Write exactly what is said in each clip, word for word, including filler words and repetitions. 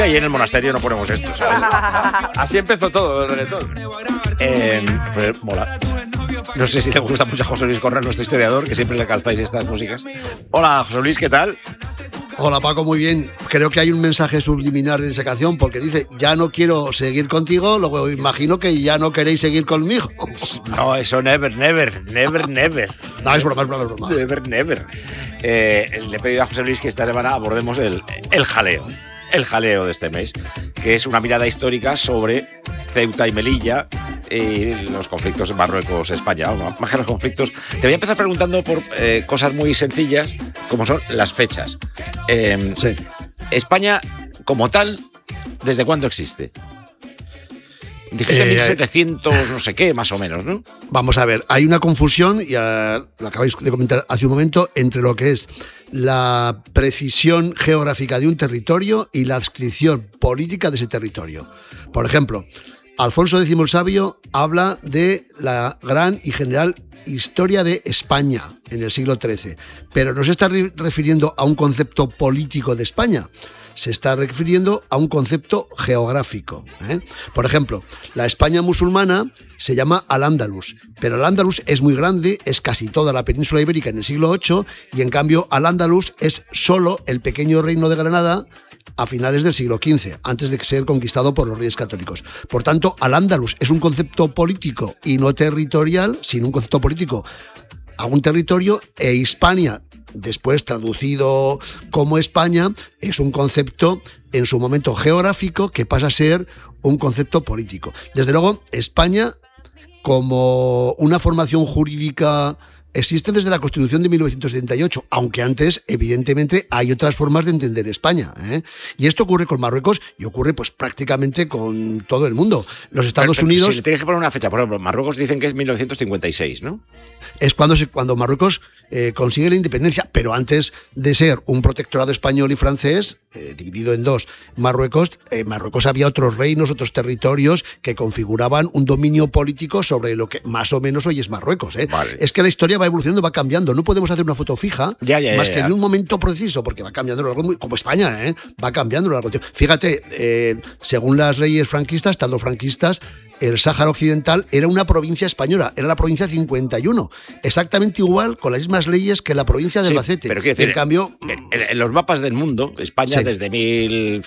Y en el monasterio no ponemos esto, ¿sabes? Así empezó todo el reggaetón. Eh, pues, mola. No sé si le gusta mucho a José Luis Corral, nuestro historiador, que siempre le calzáis estas músicas. Hola, José Luis, ¿qué tal? Hola, Paco, muy bien. Creo que hay un mensaje subliminal en esa canción porque dice, ya no quiero seguir contigo, luego imagino que ya no queréis seguir conmigo. No, eso never, never, never, never. No, es broma, es broma, es broma. Never, never. Eh, le he pedido a José Luis que esta semana abordemos el, el jaleo. El jaleo de este mes, que es una mirada histórica sobre Ceuta y Melilla y los conflictos en Marruecos-España. Más que los conflictos, te voy a empezar preguntando por eh, cosas muy sencillas, como son las fechas. Eh, sí. España, como tal, ¿desde cuándo existe? Dijiste eh, mil setecientos no sé qué, más o menos, ¿no? Vamos a ver, hay una confusión, y uh, lo acabáis de comentar hace un momento, entre lo que es la precisión geográfica de un territorio y la adscripción política de ese territorio. Por ejemplo, Alfonso X el Sabio habla de la gran y general historia de España en el siglo trece, pero no se está refiriendo a un concepto político de España, se está refiriendo a un concepto geográfico. ¿eh? Por ejemplo, la España musulmana se llama Al-Ándalus, pero Al-Ándalus es muy grande, es casi toda la península ibérica en el siglo ocho, y en cambio Al-Ándalus es solo el pequeño reino de Granada a finales del siglo quince, antes de ser conquistado por los reyes católicos. Por tanto, Al-Ándalus es un concepto político y no territorial, sino un concepto político a un territorio, e Hispania, después traducido como España, es un concepto en su momento geográfico que pasa a ser un concepto político. Desde luego, España, como una formación jurídica, existe desde la Constitución de mil novecientos setenta y ocho, aunque antes, evidentemente, hay otras formas de entender España. ¿eh? Y esto ocurre con Marruecos y ocurre pues prácticamente con todo el mundo. Los Estados pero, pero, Unidos... Si le tienes que poner una fecha, por ejemplo, Marruecos dicen que es mil novecientos cincuenta y seis, ¿no? Es cuando, se, cuando Marruecos eh, consigue la independencia, pero antes de ser un protectorado español y francés, eh, dividido en dos, Marruecos, eh, Marruecos había otros reinos, otros territorios que configuraban un dominio político sobre lo que más o menos hoy es Marruecos. ¿eh? Vale. Es que la historia va evolucionando, va cambiando, no podemos hacer una foto fija, ya, ya, más ya, que ya. de un momento preciso, porque va cambiando algo muy, como España, ¿eh? va cambiando a lo largo del tiempo. Fíjate, eh, según las leyes franquistas, estando franquistas, el Sáhara Occidental era una provincia española, era la provincia cincuenta y uno, exactamente igual, con las mismas leyes que la provincia de sí, Albacete. Pero quiero decir, en cambio, en, en los mapas del mundo, España sí. desde mil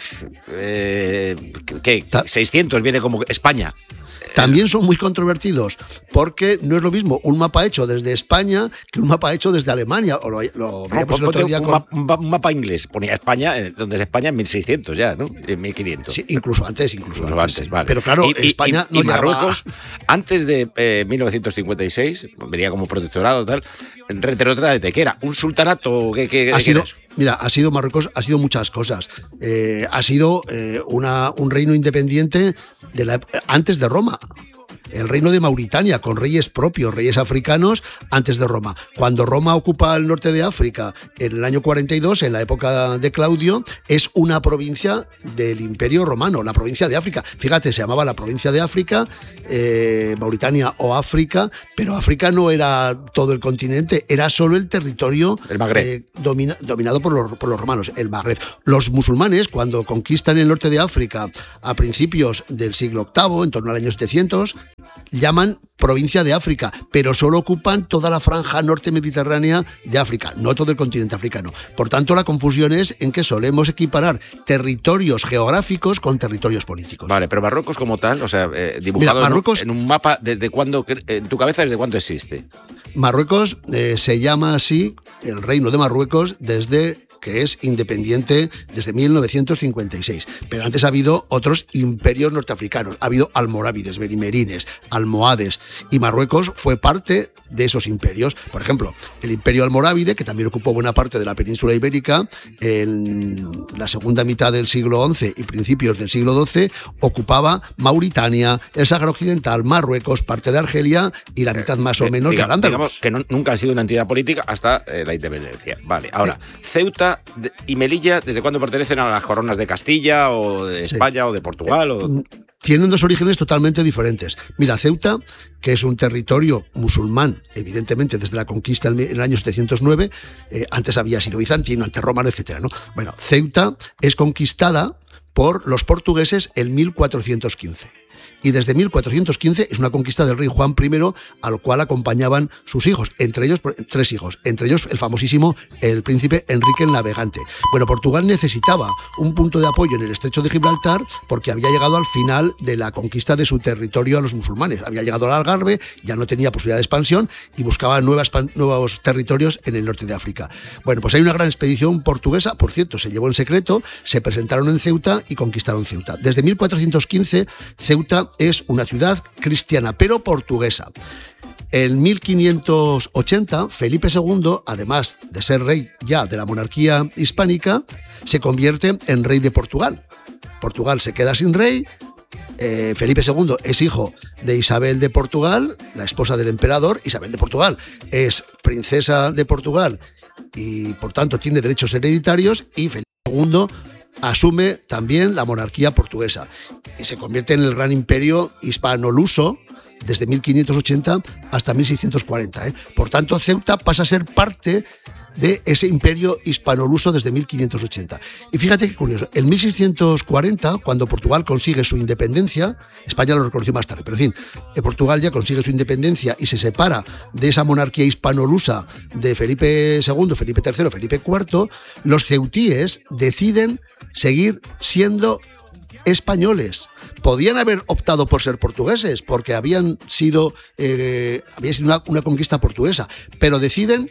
eh, ¿qué? seiscientos viene como España. También son muy controvertidos, porque no es lo mismo un mapa hecho desde España que un mapa hecho desde Alemania. O lo, lo no, pues el otro día un, con... mapa, un mapa inglés, ponía España, donde es España en mil seiscientos ya, ¿no? En mil quinientos. Sí, incluso antes, incluso, incluso antes. antes sí. vale. Pero claro, y, España y, no y Marruecos, llegaba... antes de eh, mil novecientos cincuenta y seis, venía como protectorado tal, retrotradete, ¿qué era? ¿Un sultanato? ¿Qué, qué, ha qué sido, era eso? Mira, ha sido Marruecos, ha sido muchas cosas. Eh, ha sido eh, una, un reino independiente de la, antes de Roma. El reino de Mauritania, con reyes propios, reyes africanos, antes de Roma. Cuando Roma ocupa el norte de África en el año cuarenta y dos, en la época de Claudio, es una provincia del Imperio Romano, la provincia de África. Fíjate, se llamaba la provincia de África, eh, Mauritania o África, pero África no era todo el continente, era solo el territorio el Magreb. Eh, domina, dominado por los, por los romanos, el Magreb. Los musulmanes, cuando conquistan el norte de África a principios del siglo octavo, en torno al año setecientos, llaman provincia de África, pero solo ocupan toda la franja norte mediterránea de África, no todo el continente africano. Por tanto, la confusión es en que solemos equiparar territorios geográficos con territorios políticos. Vale, pero Marruecos como tal, o sea, eh, dibujado Mira, Marruecos, en, un, en un mapa, ¿desde cuándo, en tu cabeza, desde cuándo existe? Marruecos eh, se llama así, el reino de Marruecos, desde... que es independiente desde mil novecientos cincuenta y seis. Pero antes ha habido otros imperios norteafricanos. Ha habido almorávides, berimerines, almohades, y Marruecos fue parte de esos imperios. Por ejemplo, el imperio almorávide, que también ocupó buena parte de la península ibérica, en la segunda mitad del siglo once y principios del siglo doce, ocupaba Mauritania, el Sáhara Occidental, Marruecos, parte de Argelia y la mitad más o menos eh, de Al-Ándalus. Digamos que no, nunca han sido una entidad política hasta eh, la independencia. Vale, ahora, eh, Ceuta y Melilla, ¿desde cuándo pertenecen a las coronas de Castilla o de España sí. o de Portugal? O... Tienen dos orígenes totalmente diferentes. Mira, Ceuta, que es un territorio musulmán, evidentemente desde la conquista en el año setecientos nueve, eh, antes había sido bizantino, antes romano, etcétera, ¿no? Bueno, Ceuta es conquistada por los portugueses en mil cuatrocientos quince. Y desde mil cuatrocientos quince es una conquista del rey Juan primero, al cual acompañaban sus hijos, entre ellos tres hijos, entre ellos el famosísimo el príncipe Enrique el Navegante. Bueno, Portugal necesitaba un punto de apoyo en el estrecho de Gibraltar porque había llegado al final de la conquista de su territorio a los musulmanes. Había llegado al Algarve, ya no tenía posibilidad de expansión y buscaba nuevas, nuevos territorios en el norte de África. Bueno, pues hay una gran expedición portuguesa, por cierto, se llevó en secreto, se presentaron en Ceuta y conquistaron Ceuta. Desde mil cuatrocientos quince, Ceuta es una ciudad cristiana, pero portuguesa. En mil quinientos ochenta, Felipe segundo, además de ser rey ya de la monarquía hispánica, se convierte en rey de Portugal. Portugal se queda sin rey. Eh, Felipe segundo es hijo de Isabel de Portugal, la esposa del emperador. Isabel de Portugal es princesa de Portugal y, por tanto, tiene derechos hereditarios, y Felipe segundo asume también la monarquía portuguesa y se convierte en el gran imperio hispano-luso desde mil quinientos ochenta hasta mil seiscientos cuarenta. ¿eh? Por tanto, Ceuta pasa a ser parte de ese imperio hispano-luso desde mil quinientos ochenta. Y fíjate qué curioso, en mil seiscientos cuarenta, cuando Portugal consigue su independencia, España lo reconoció más tarde, pero en fin, Portugal ya consigue su independencia y se separa de esa monarquía hispano-lusa de Felipe segundo, Felipe tercero, Felipe cuarto, los ceutíes deciden seguir siendo españoles. Podían haber optado por ser portugueses, porque habían sido, eh, había sido una, una conquista portuguesa, pero deciden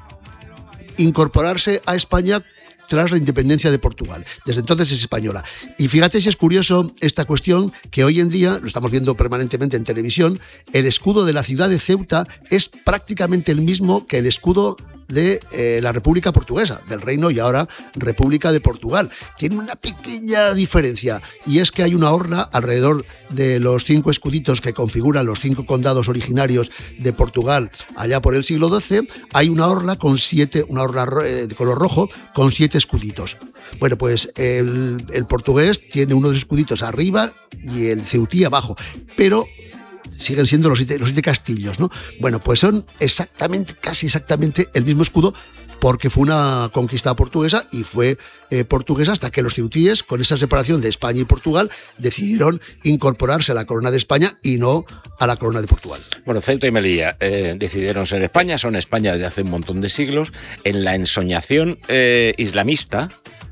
incorporarse a España tras la independencia de Portugal. Desde entonces es española. Y fíjate si es curioso esta cuestión, que hoy en día, lo estamos viendo permanentemente en televisión, el escudo de la ciudad de Ceuta es prácticamente el mismo que el escudo de eh, la República Portuguesa, del Reino y ahora República de Portugal. Tiene una pequeña diferencia, y es que hay una orla alrededor de los cinco escuditos que configuran los cinco condados originarios de Portugal allá por el siglo doce. Hay una orla con siete, una orla de color rojo con siete escuditos. Bueno, pues el, el portugués tiene uno de los escuditos arriba y el ceutí abajo, pero siguen siendo los siete, los siete castillos, ¿no? Bueno, pues son exactamente, casi exactamente el mismo escudo, porque fue una conquista portuguesa y fue eh, portuguesa hasta que los ceutíes, con esa separación de España y Portugal, decidieron incorporarse a la corona de España y no a la corona de Portugal. Bueno, Ceuta y Melilla eh, decidieron ser España, son España desde hace un montón de siglos. En la ensoñación eh, islamista,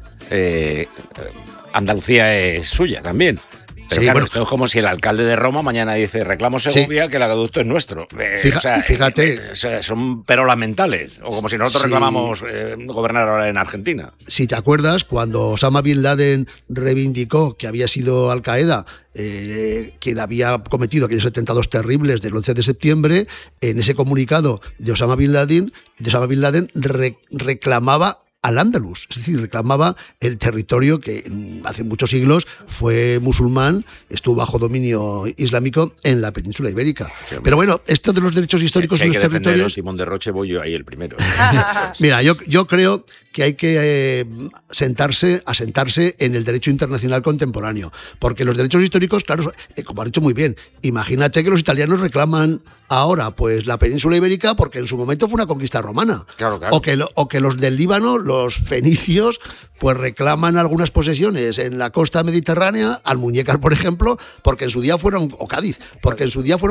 eh, Andalucía es suya también. Pero sí, claro, bueno, esto es como si el alcalde de Roma mañana dice reclamo Segovia, sí, que el acueducto es nuestro. Eh, Fija, o sea, fíjate. Eh, o sea, son perolas mentales. O como si nosotros sí. reclamamos eh, gobernar ahora en Argentina. Si te acuerdas, cuando Osama Bin Laden reivindicó que había sido Al Qaeda eh, quien había cometido aquellos atentados terribles del once de septiembre, en ese comunicado de Osama Bin Laden, de Osama Bin Laden re, reclamaba al Andalus, es decir, reclamaba el territorio que hace muchos siglos fue musulmán, estuvo bajo dominio islámico en la península ibérica. Sí, pero bueno, esto de los derechos históricos si en los territorios... El Timón de Roche voy yo ahí el primero. Mira, yo, yo creo que hay que eh, sentarse, asentarse en el derecho internacional contemporáneo, porque los derechos históricos, claro, eh, como han dicho muy bien, imagínate que los italianos reclaman ahora pues la península ibérica porque en su momento fue una conquista romana. Claro, claro. O que, lo, o que los del Líbano, los fenicios, pues reclaman algunas posesiones en la costa mediterránea, Almuñécar, por ejemplo, porque en su día fueron, o Cádiz, porque en su día fueron